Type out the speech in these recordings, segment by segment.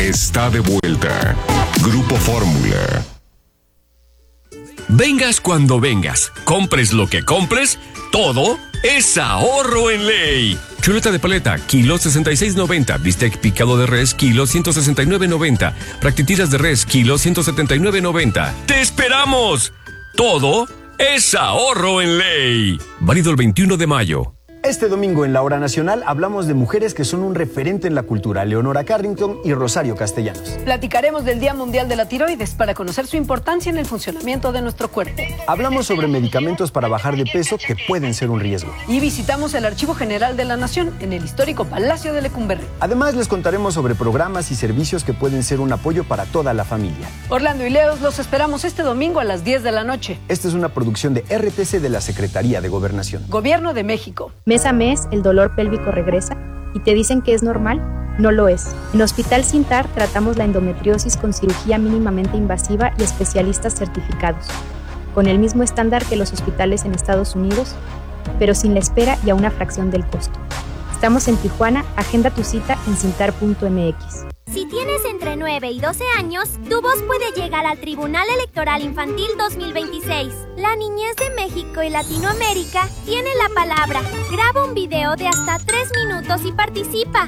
está de vuelta. Grupo Fórmula. Vengas cuando vengas, compres lo que compres, todo es ahorro en ley. Chuleta de paleta, kilo 66.90. Bistec picado de res, kilo 169.90. Practitiras de res, kilo 179.90. ¡Te esperamos! Todo es ahorro en ley. Válido el 21 de mayo. Este domingo en La Hora Nacional hablamos de mujeres que son un referente en la cultura, Leonora Carrington y Rosario Castellanos. Platicaremos del Día Mundial de la Tiroides para conocer su importancia en el funcionamiento de nuestro cuerpo. Hablamos sobre medicamentos para bajar de peso que pueden ser un riesgo. Y visitamos el Archivo General de la Nación en el histórico Palacio de Lecumberri. Además, les contaremos sobre programas y servicios que pueden ser un apoyo para toda la familia. Orlando y Leos los esperamos este domingo a las 10 de la noche. Esta es una producción de RTC de la Secretaría de Gobernación. Gobierno de México. Mes a mes, el dolor pélvico regresa y te dicen que es normal. No lo es. En Hospital Sintar tratamos la endometriosis con cirugía mínimamente invasiva y especialistas certificados, con el mismo estándar que los hospitales en Estados Unidos, pero sin la espera y a una fracción del costo. Estamos en Tijuana. Agenda tu cita en sintar.mx. Si tienes entre 9 y 12 años, tu voz puede llegar al Tribunal Electoral Infantil 2026. La niñez de México y Latinoamérica tiene la palabra. Graba un video de hasta 3 minutos y participa.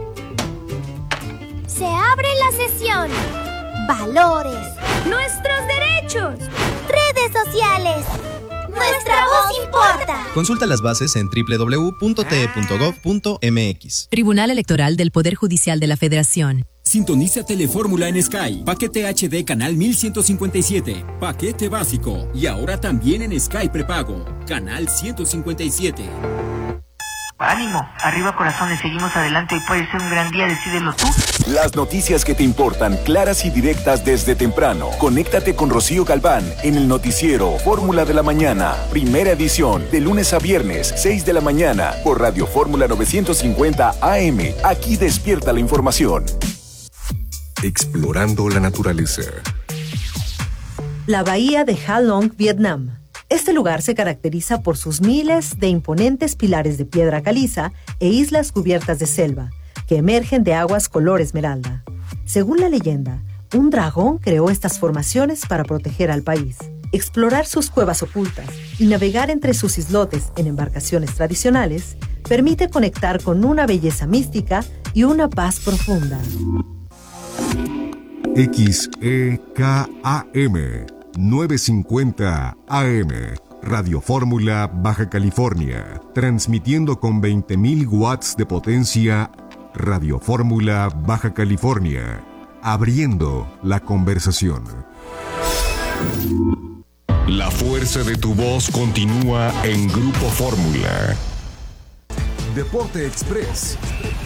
Se abre la sesión. Valores. Nuestros derechos. Redes sociales. Nuestra voz importa. Consulta las bases en www.te.gov.mx. Tribunal Electoral del Poder Judicial de la Federación. Sintoniza Telefórmula en Sky. Paquete HD canal 1157. Paquete básico. Y ahora también en Sky prepago. Canal 157. Ánimo, arriba corazones, seguimos adelante. Hoy puede ser un gran día, decídelo tú. Las noticias que te importan, claras y directas desde temprano. Conéctate con Rocío Galván en el noticiero Fórmula de la Mañana. Primera edición, de lunes a viernes, 6 de la mañana, por Radio Fórmula 950 AM. Aquí despierta la información. Explorando la naturaleza. La bahía de Ha Long, Vietnam. Este lugar se caracteriza por sus miles de imponentes pilares de piedra caliza e islas cubiertas de selva, que emergen de aguas color esmeralda. Según la leyenda, un dragón creó estas formaciones para proteger al país. Explorar sus cuevas ocultas y navegar entre sus islotes en embarcaciones tradicionales permite conectar con una belleza mística y una paz profunda. XEKAM 950 AM, Radio Fórmula, Baja California, transmitiendo con 20.000 watts de potencia. Radio Fórmula, Baja California, abriendo la conversación. La fuerza de tu voz continúa en Grupo Fórmula. Deporte Express.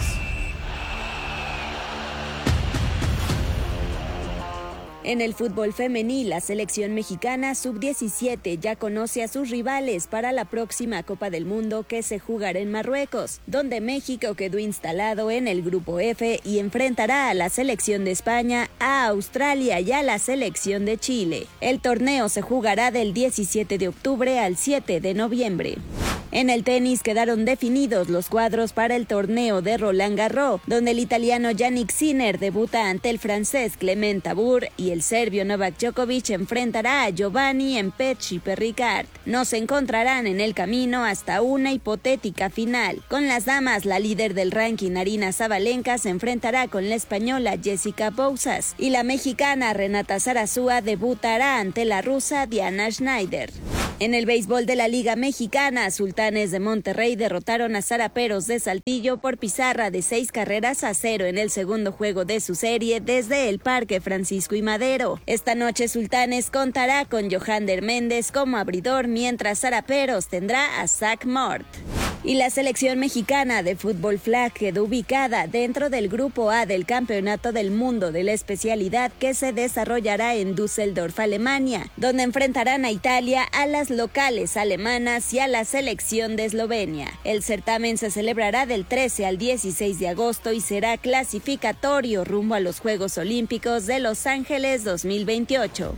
En el fútbol femenil, la selección mexicana sub-17 ya conoce a sus rivales para la próxima Copa del Mundo que se jugará en Marruecos, donde México quedó instalado en el Grupo F y enfrentará a la selección de España, a Australia y a la selección de Chile. El torneo se jugará del 17 de octubre al 7 de noviembre. En el tenis quedaron definidos los cuadros para el torneo de Roland Garros, donde el italiano Jannik Sinner debuta ante el francés Clement Tabour y el serbio Novak Djokovic enfrentará a Giovanni Mpetshi-Perricard. No se encontrarán en el camino hasta una hipotética final. Con las damas, la líder del ranking Aryna Sabalenka se enfrentará con la española Jessica Bouzas y la mexicana Renata Zarazúa debutará ante la rusa Diana Schneider. En el béisbol de la Liga Mexicana, Sultanes de Monterrey derrotaron a Zaraperos de Saltillo por pizarra de 6-0 en el segundo juego de su serie desde el Parque Francisco y Madero. Esta noche Sultanes contará con Johander Méndez como abridor, mientras Zaraperos tendrá a Zach Mort. Y la selección mexicana de fútbol flag quedó ubicada dentro del Grupo A del Campeonato del Mundo de la especialidad que se desarrollará en Düsseldorf, Alemania, donde enfrentarán a Italia, a las locales alemanas y a la selección de Eslovenia. El certamen se celebrará del 13 al 16 de agosto y será clasificatorio rumbo a los Juegos Olímpicos de Los Ángeles 2028.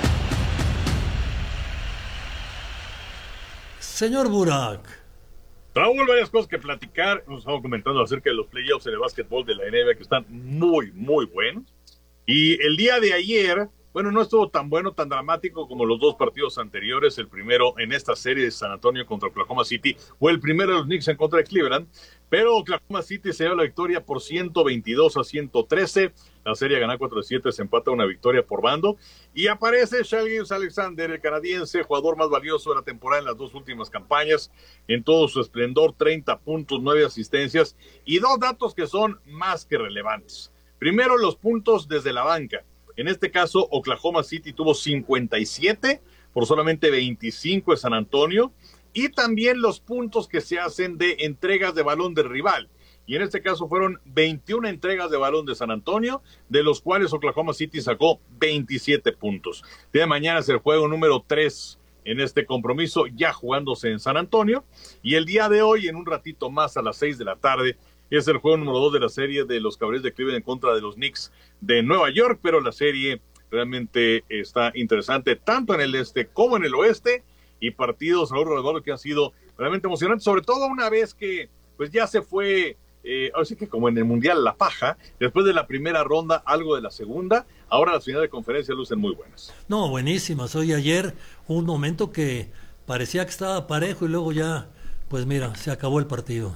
Señor Burak. Raúl, varias cosas que platicar. Nos estamos comentando acerca de los playoffs en el básquetbol de la NBA que están muy, muy buenos. Y el día de ayer, bueno, no estuvo tan bueno, tan dramático como los dos partidos anteriores. El primero en esta serie de San Antonio contra Oklahoma City, o el primero de los Knicks en contra de Cleveland. Pero Oklahoma City se lleva la victoria por 122-113. La serie gana 4-7, se empata una victoria por bando. Y aparece Shai Gilgeous-Alexander, el canadiense, jugador más valioso de la temporada en las dos últimas campañas, en todo su esplendor, 30 puntos, 9 asistencias. Y dos datos que son más que relevantes. Primero, los puntos desde la banca. En este caso, Oklahoma City tuvo 57 por solamente 25 en San Antonio. Y también los puntos que se hacen de entregas de balón del rival. Y en este caso fueron 21 entregas de balón de San Antonio, de los cuales Oklahoma City sacó 27 puntos. El día de mañana es el juego número 3 en este compromiso, ya jugándose en San Antonio. Y el día de hoy, en un ratito más, a las 6 de la tarde, es el juego número 2 de la serie de los Cavaliers de Cleveland en contra de los Knicks de Nueva York. Pero la serie realmente está interesante, tanto en el este como en el oeste. Y partidos alrededor que han sido realmente emocionantes, sobre todo una vez que pues ya se fue, así que como en el Mundial la paja, después de la primera ronda, algo de la segunda, ahora las finales de conferencia lucen muy buenas. No, buenísimas. Hoy ayer un momento que parecía que estaba parejo y luego ya, pues mira, se acabó el partido.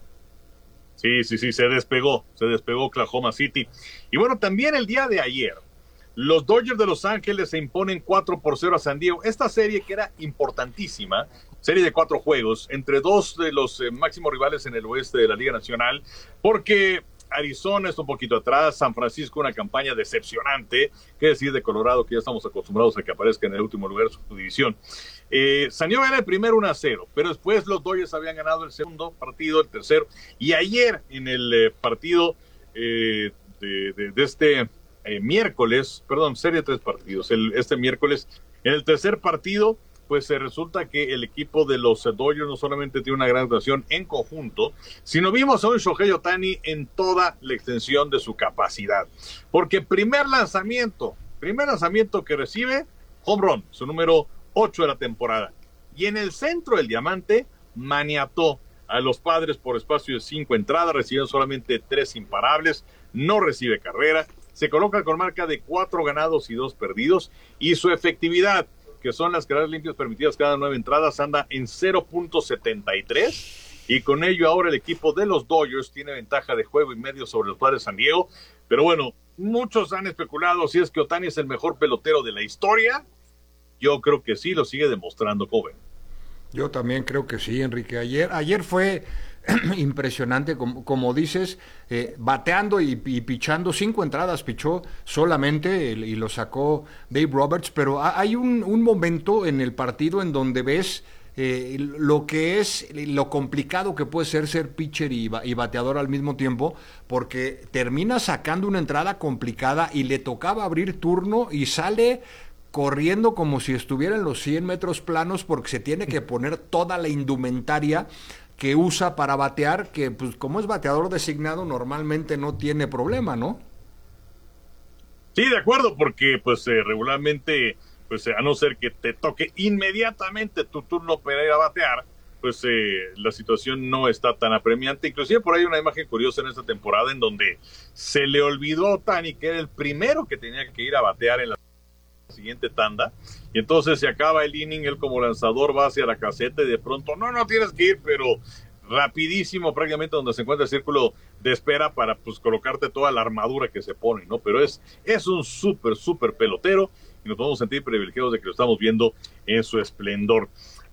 Sí, se despegó Oklahoma City. Y bueno, también el día de ayer, los Dodgers de Los Ángeles se imponen 4-0 a San Diego. Esta serie que era importantísima, serie de 4 juegos, entre dos de los máximos rivales en el oeste de la Liga Nacional, porque Arizona está un poquito atrás, San Francisco una campaña decepcionante, qué decir de Colorado, que ya estamos acostumbrados a que aparezca en el último lugar de su división. San Diego gana el primero 1-0, pero después los Dodgers habían ganado el segundo partido, el tercero, y ayer en el partido de este... serie de 3 partidos. Este miércoles, en el tercer partido, pues resulta que el equipo de los Dodgers no solamente tiene una gran actuación en conjunto, sino vimos a un Shohei Ohtani en toda la extensión de su capacidad. Porque primer lanzamiento que recibe, home run, su número 8 de la temporada. Y en el centro del diamante, maniató a los Padres por espacio de 5 entradas, reciben solamente 3 imparables, no recibe carrera. Se coloca con marca de 4 ganados y 2 perdidos, y su efectividad, que son las carreras limpias permitidas cada 9 entradas, anda en 0.73, y con ello ahora el equipo de los Dodgers tiene ventaja de juego y medio sobre los Padres de San Diego. Pero bueno, muchos han especulado si es que Ohtani es el mejor pelotero de la historia. Yo creo que sí, lo sigue demostrando, joven. Yo también creo que sí, Enrique. Ayer fue impresionante, como dices, bateando y pichando. 5 entradas pichó solamente y lo sacó Dave Roberts, pero hay un momento en el partido en donde ves lo que es lo complicado que puede ser pitcher y bateador al mismo tiempo, porque termina sacando una entrada complicada y le tocaba abrir turno y sale corriendo como si estuviera en los 100 metros planos, porque se tiene que poner toda la indumentaria que usa para batear, que pues como es bateador designado normalmente no tiene problema, ¿no? Sí, de acuerdo, porque pues regularmente, pues a no ser que te toque inmediatamente tu turno para ir a batear, pues la situación no está tan apremiante. Inclusive por ahí hay una imagen curiosa en esta temporada en donde se le olvidó a Ohtani que era el primero que tenía que ir a batear en la siguiente tanda, y entonces se acaba el inning, él como lanzador va hacia la caseta y de pronto, no tienes que ir, pero rapidísimo, prácticamente donde se encuentra el círculo de espera para pues colocarte toda la armadura que se pone, ¿no? Pero es un súper pelotero y nos podemos sentir privilegiados de que lo estamos viendo en su esplendor.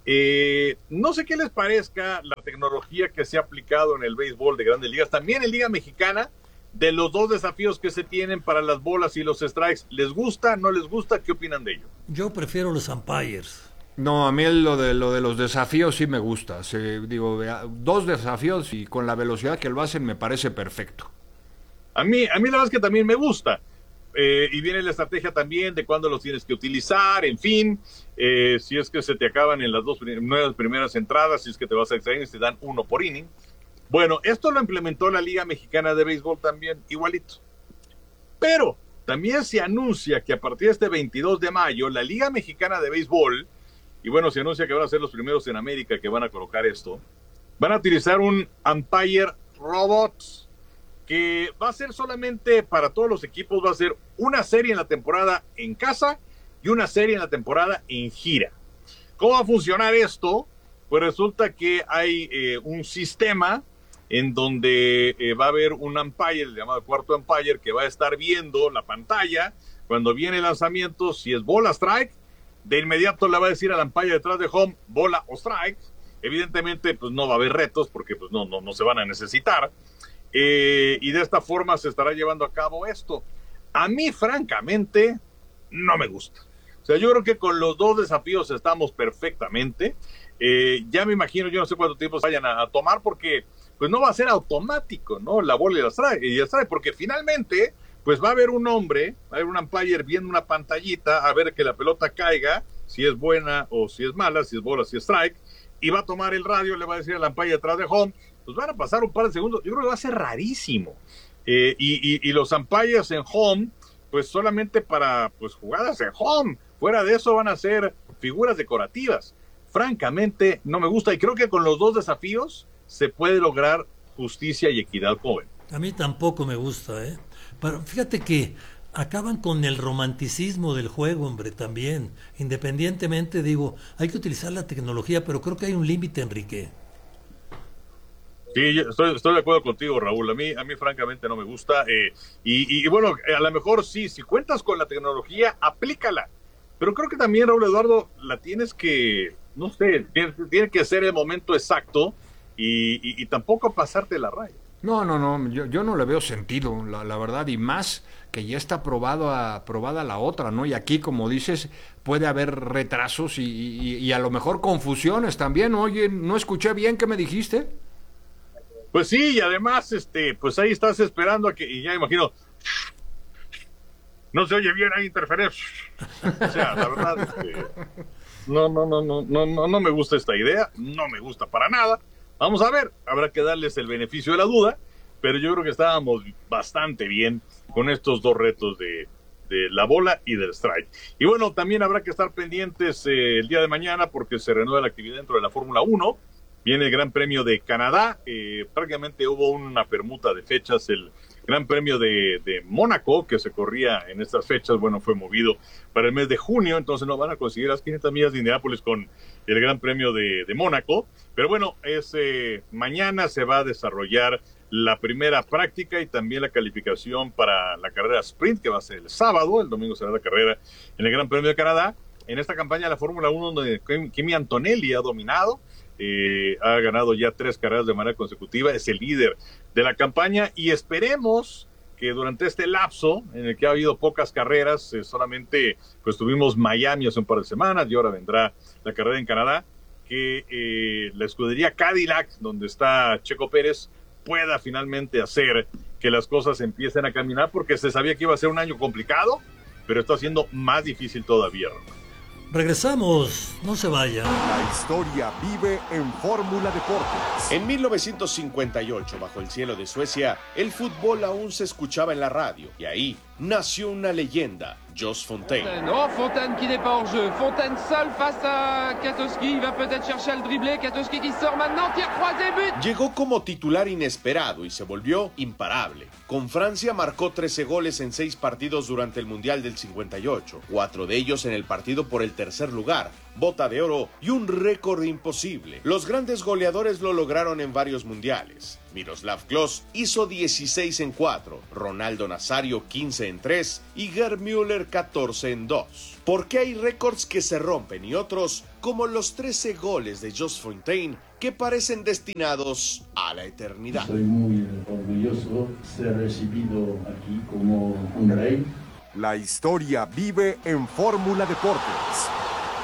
No sé qué les parezca la tecnología que se ha aplicado en el béisbol de Grandes Ligas, también en Liga Mexicana, de los dos desafíos que se tienen para las bolas y los strikes. ¿Les gusta? ¿No les gusta? ¿Qué opinan de ello? Yo prefiero los umpires. No, a mí lo de los desafíos sí me gusta. Digo, 2 desafíos y con la velocidad que lo hacen me parece perfecto. A mí la verdad es que también me gusta. Y viene la estrategia también de cuándo los tienes que utilizar, en fin, si es que se te acaban en las 9 primeras entradas, si es que te vas a extra innings, te dan 1 por inning. Bueno, esto lo implementó la Liga Mexicana de Béisbol también, igualito. Pero también se anuncia que a partir de este 22 de mayo, la Liga Mexicana de Béisbol, y bueno, se anuncia que van a ser los primeros en América que van a colocar esto, van a utilizar un umpire robot que va a ser solamente para todos los equipos, va a ser una serie en la temporada en casa y una serie en la temporada en gira. ¿Cómo va a funcionar esto? Pues resulta que hay un sistema en donde va a haber un umpire, el llamado cuarto umpire, que va a estar viendo la pantalla cuando viene el lanzamiento, si es bola, strike, de inmediato le va a decir al umpire detrás de home, bola o strike. Evidentemente, pues no va a haber retos porque pues no se van a necesitar. Y de esta forma se estará llevando a cabo esto. A mí, francamente, no me gusta. O sea, yo creo que con los dos desafíos estamos perfectamente. Ya me imagino, yo no sé cuánto tiempo se vayan a tomar porque pues no va a ser automático, ¿no? La bola y el strike, porque finalmente pues va a haber un hombre, va a haber un umpire viendo una pantallita a ver que la pelota caiga, si es buena o si es mala, si es bola, si es strike, y va a tomar el radio, le va a decir al umpire detrás de home, pues van a pasar un par de segundos. Yo creo que va a ser rarísimo. Y los umpires en home, pues solamente para pues jugadas en home. Fuera de eso van a ser figuras decorativas. Francamente, no me gusta. Y creo que con los dos desafíos se puede lograr justicia y equidad joven. A mí tampoco me gusta, ¿eh? Pero fíjate que acaban con el romanticismo del juego, hombre, también. Independientemente, digo, hay que utilizar la tecnología, pero creo que hay un límite, Enrique. Sí, estoy de acuerdo contigo, Raúl. A mí francamente no me gusta. Y bueno, a lo mejor sí, si cuentas con la tecnología, aplícala. Pero creo que también, Raúl Eduardo, la tienes que, no sé, tiene que ser el momento exacto y tampoco pasarte la raya. No, yo no le veo sentido, la verdad, y más que ya está probada la otra, ¿no? Y aquí, como dices, puede haber retrasos y a lo mejor confusiones también. Oye, ¿no escuché bien qué me dijiste? Pues sí, y además, pues ahí estás esperando a que, y ya imagino, no se oye bien, hay interferencia. O sea, la verdad, no me gusta esta idea, no me gusta para nada. Vamos a ver, habrá que darles el beneficio de la duda, pero yo creo que estábamos bastante bien con estos dos retos de la bola y del strike. Y bueno, también habrá que estar pendientes el día de mañana porque se renueva la actividad dentro de la Fórmula 1. Viene el Gran Premio de Canadá, prácticamente hubo una permuta de fechas, el Gran Premio de Mónaco, que se corría en estas fechas, bueno, fue movido para el mes de junio, entonces no van a conseguir las 500 millas de Indianápolis con el Gran Premio de Mónaco, pero bueno, mañana se va a desarrollar la primera práctica y también la calificación para la carrera sprint, que va a ser el sábado, el domingo será la carrera en el Gran Premio de Canadá, en esta campaña de la Fórmula 1 donde Kimi Antonelli ha dominado, ha ganado ya 3 carreras de manera consecutiva, es el líder de la campaña y esperemos que durante este lapso en el que ha habido pocas carreras, solamente pues tuvimos Miami hace un par de semanas y ahora vendrá la carrera en Canadá, que la escudería Cadillac, donde está Checo Pérez, pueda finalmente hacer que las cosas empiecen a caminar, porque se sabía que iba a ser un año complicado, pero está siendo más difícil todavía. Regresamos, no se vayan. La historia vive en Fórmula Deportes. En 1958, bajo el cielo de Suecia, el fútbol aún se escuchaba en la radio. Y ahí nació una leyenda, Jos Fontaine. Oh, Fontaine qui n'est pas hors jeu. Fontaine seul face à Katowski. Il va peut-être chercher le dribblé. Katowski qui sort maintenant. Tir croisé, but. Llegó como titular inesperado y se volvió imparable. Con Francia marcó 13 goles en 6 partidos durante el Mundial del 58. 4 de ellos en el partido por el tercer lugar. Bota de oro y un récord imposible. Los grandes goleadores lo lograron en varios mundiales. Miroslav Klose hizo 16 en 4, Ronaldo Nazario 15 en 3 y Gerd Müller 14 en 2. ¿Por qué hay récords que se rompen y otros, como los 13 goles de Jos Fontaine, que parecen destinados a la eternidad? Soy muy orgulloso de ser recibido aquí como un rey. La historia vive en Fórmula Deportes.